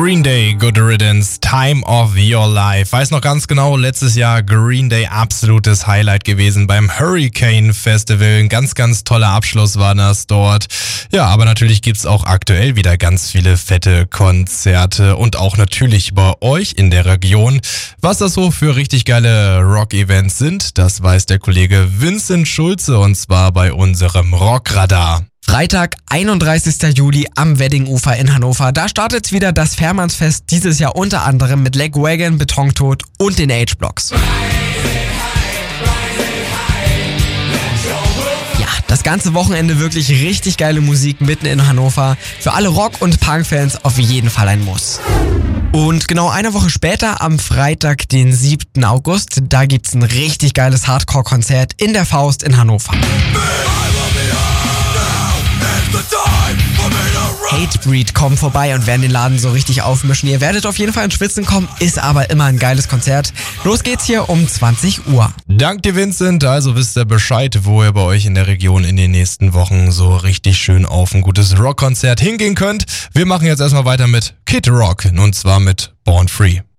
Green Day, Good Riddance, Time of Your Life. Weiß noch ganz genau, letztes Jahr Green Day absolutes Highlight gewesen beim Hurricane Festival. Ein ganz, ganz toller Abschluss war das dort. Ja, aber natürlich gibt's auch aktuell wieder ganz viele fette Konzerte und auch natürlich bei euch in der Region. Was das so für richtig geile Rock-Events sind, das weiß der Kollege Vincent Schulze und zwar bei unserem Rockradar. Freitag, 31. Juli am Weddingufer in Hannover. Da startet wieder das Fährmannsfest, dieses Jahr unter anderem mit Lagwagon, Betontod und den H-Blocks. Ja, das ganze Wochenende wirklich richtig geile Musik mitten in Hannover. Für alle Rock- und Punk-Fans auf jeden Fall ein Muss. Und genau eine Woche später, am Freitag, den 7. August, da gibt's ein richtig geiles Hardcore-Konzert in der Faust in Hannover. Hatebreed kommen vorbei und werden den Laden so richtig aufmischen. Ihr werdet auf jeden Fall ins Schwitzen kommen, ist aber immer ein geiles Konzert. Los geht's hier um 20 Uhr. Dank dir, Vincent. Also wisst ihr Bescheid, wo ihr bei euch in der Region in den nächsten Wochen so richtig schön auf ein gutes Rockkonzert hingehen könnt. Wir machen jetzt erstmal weiter mit Kid Rock und zwar mit Born Free.